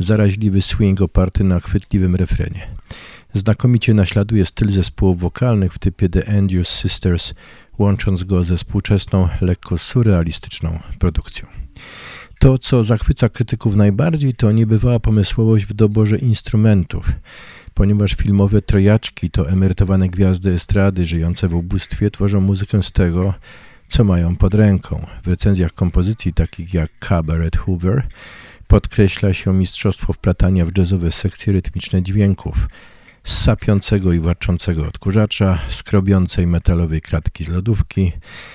zaraźliwy swing oparty na chwytliwym refrenie. Znakomicie naśladuje styl zespołów wokalnych w typie The Andrews Sisters, łącząc go ze współczesną, lekko surrealistyczną produkcją. To, co zachwyca krytyków najbardziej, to niebywała pomysłowość w doborze instrumentów. Ponieważ filmowe trojaczki to emerytowane gwiazdy estrady żyjące w ubóstwie tworzą muzykę z tego, co mają pod ręką. W recenzjach kompozycji takich jak Cabaret Hoover podkreśla się mistrzostwo wplatania w jazzowe sekcje rytmiczne dźwięków, z sapiącego i warczącego odkurzacza, skrobiącej metalowej kratki z lodówki,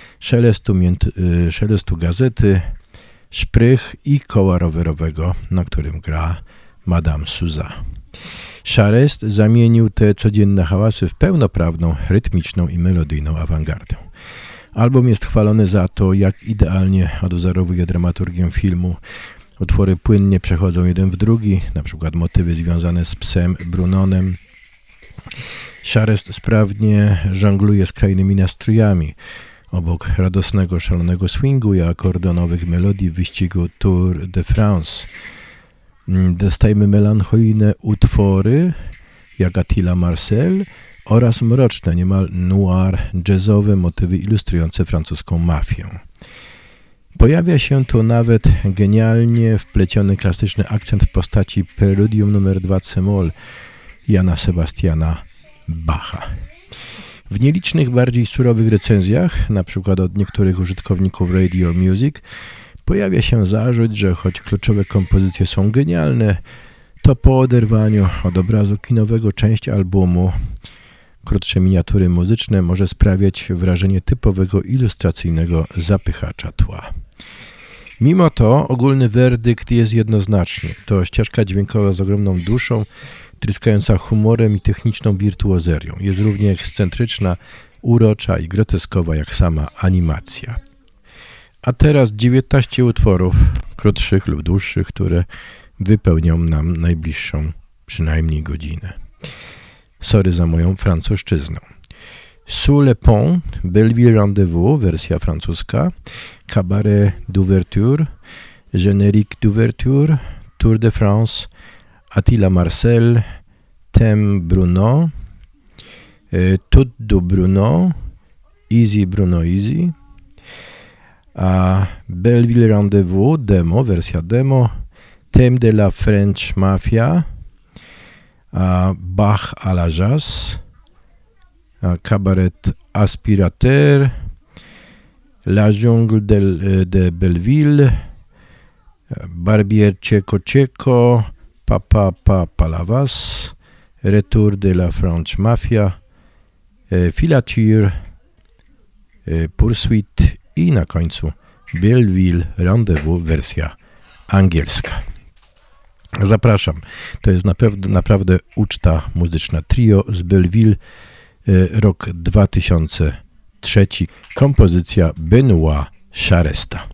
szelestu gazety, szprych i koła rowerowego, na którym gra Madame Souza. Charest zamienił te codzienne hałasy w pełnoprawną, rytmiczną i melodyjną awangardę. Album jest chwalony za to, jak idealnie odwzorowuje dramaturgię filmu. Utwory płynnie przechodzą jeden w drugi, na przykład motywy związane z psem Brunonem. Charest sprawnie żongluje skrajnymi nastrojami. Obok radosnego, szalonego swingu i akordeonowych melodii w wyścigu Tour de France dostajemy melancholijne utwory jak Attila Marcel oraz mroczne, niemal noir, jazzowe motywy ilustrujące francuską mafię. Pojawia się tu nawet genialnie wpleciony klasyczny akcent w postaci preludium nr 2 c-moll Jana Sebastiana Bacha. W nielicznych, bardziej surowych recenzjach, na przykład od niektórych użytkowników Radio Music, pojawia się zarzut, że choć kluczowe kompozycje są genialne, to po oderwaniu od obrazu kinowego część albumu, krótsze miniatury muzyczne, może sprawiać wrażenie typowego ilustracyjnego zapychacza tła. Mimo to ogólny werdykt jest jednoznaczny. To ścieżka dźwiękowa z ogromną duszą, tryskająca humorem i techniczną wirtuozerią. Jest równie ekscentryczna, urocza i groteskowa jak sama animacja. A teraz 19 utworów, krótszych lub dłuższych, które wypełnią nam najbliższą przynajmniej godzinę. Sorry za moją francuszczyznę. Sous le pont, Belleville Rendezvous, wersja francuska, Cabaret d'ouverture, Générique d'ouverture, Tour de France, Attila Marcel, Thème Bruno, Tout du Bruno, Easy Bruno Easy, a Belleville Rendezvous, demo, wersja demo, Thème de la French Mafia, a Bach à la jazz, a Cabaret Aspirateur, La Jungle de Belleville, Barbier Checo Checo, Papa Palavas, Retour de la French Mafia, Filature, Pursuit i na końcu Belleville Rendezvous, wersja angielska. Zapraszam. To jest naprawdę uczta muzyczna. Trio z Belleville, rok 2003. Kompozycja Benoît Charesta.